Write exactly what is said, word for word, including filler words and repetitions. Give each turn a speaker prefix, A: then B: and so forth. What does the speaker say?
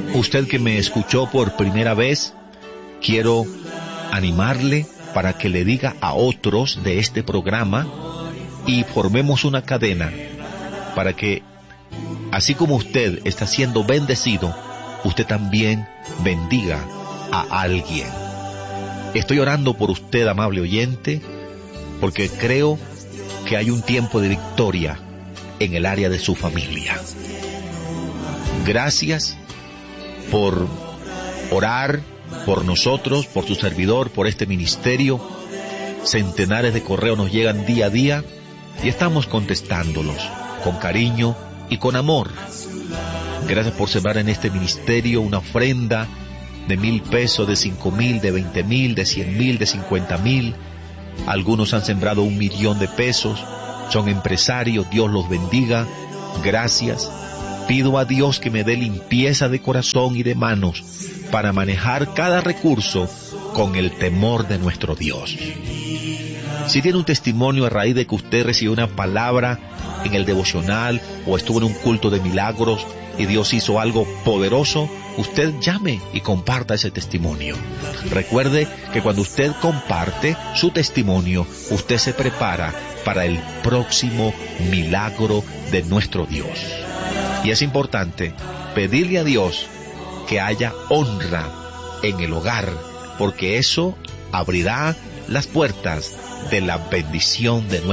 A: Usted que me escuchó por primera vez, quiero animarle para que le diga a otros de este programa y formemos una cadena para que, así como usted está siendo bendecido, usted también bendiga a alguien. Estoy orando por usted, amable oyente, porque creo que hay un tiempo de victoria en el área de su familia. Gracias por orar por nosotros, por su servidor, por este ministerio. Centenares de correos nos llegan día a día y estamos contestándolos con cariño y con amor. Gracias por sembrar en este ministerio una ofrenda de mil pesos, de cinco mil, de veinte mil, de cien mil, de cincuenta mil. Algunos han sembrado un millón de pesos. Son empresarios, Dios los bendiga. Gracias. Pido a Dios que me dé limpieza de corazón y de manos para manejar cada recurso con el temor de nuestro Dios. Si tiene un testimonio a raíz de que usted recibió una palabra en el devocional o estuvo en un culto de milagros y Dios hizo algo poderoso, usted llame y comparta ese testimonio. Recuerde que cuando usted comparte su testimonio, usted se prepara para el próximo milagro de nuestro Dios. Y es importante pedirle a Dios que haya honra en el hogar, porque eso abrirá las puertas de la bendición de nuestro